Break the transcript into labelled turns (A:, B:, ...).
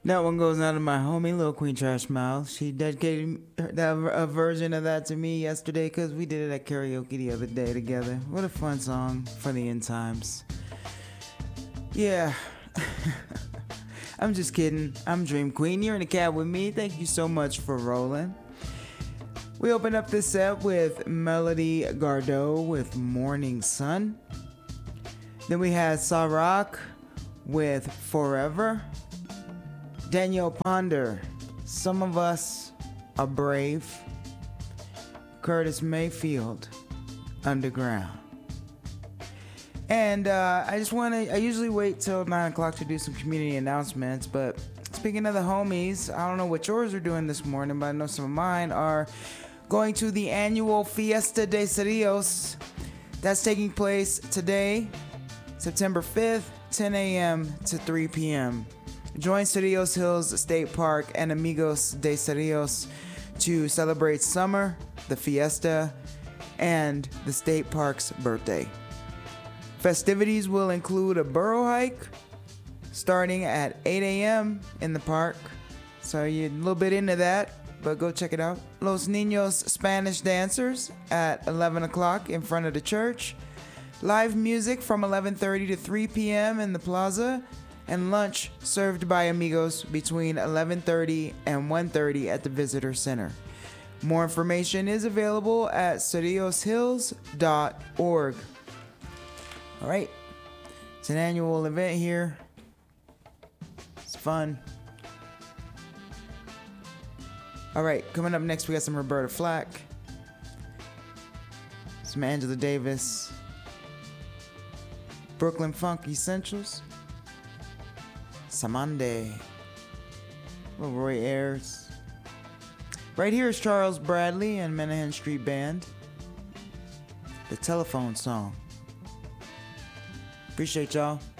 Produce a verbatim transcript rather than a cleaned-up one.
A: That one goes out to my homie, Lil Queen Trash Mouth. She dedicated that a version of that to me yesterday because we did it at karaoke the other day together. What a fun song for the end times. Yeah. I'm just kidding. I'm Dream Queen. You're in the cab with me. Thank you so much for rolling. We open up this set with Melody Gardot with Morning Sun. Then we had Sarak with Forever. Danielle Ponder, Some of Us Are Brave. Curtis Mayfield, Underground. And uh, I just want to, I usually wait till nine o'clock to do some community announcements, but speaking of the homies, I don't know what yours are doing this morning, but I know some of mine are going to the annual Fiesta de Cerrillos. That's taking place today, September fifth, ten a.m. to three p.m. Join Cerrillos Hills State Park and Amigos de Cerrillos to celebrate summer, the fiesta, and the state park's birthday. Festivities will include a burro hike starting at eight a.m. in the park. So you're a little bit into that, but go check it out. Los Niños Spanish dancers at eleven o'clock in front of the church. Live music from eleven thirty to three p.m. in the plaza. And lunch served by Amigos between eleven thirty and one thirty at the Visitor Center. More information is available at cerrillos hills dot org. All right, it's an annual event here. It's fun. All right, coming up next, we got some Roberta Flack, some Angela Davis, Brooklyn Funk Essentials, Samande, little Roy Ayers. Right here is Charles Bradley and Menahan Street Band. The Telephone Song. Appreciate y'all.